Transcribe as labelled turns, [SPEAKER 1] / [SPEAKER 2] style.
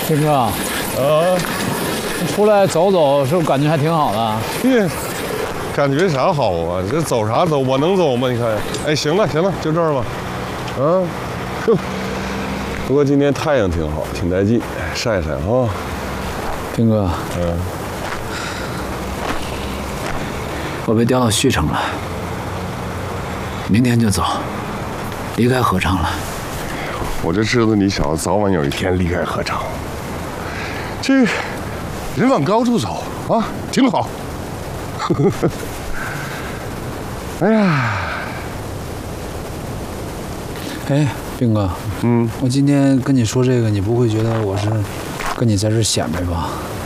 [SPEAKER 1] 斌哥，出来走走，是不是感觉还挺好的？
[SPEAKER 2] 耶，感觉啥好啊？这走啥走？我能走吗？你看，哎，行了行了，就这儿吧。哼。不过今天太阳挺好，挺带劲，晒晒啊。
[SPEAKER 1] 斌哥，我被调到旭城了，明天就走，离开合唱了。
[SPEAKER 2] 我就知道你小子早晚有一天离开合唱。这人往高处走啊，挺好。哎呀，
[SPEAKER 1] 哎，斌哥，我今天跟你说这个，你不会觉得我是跟你在这显摆吧？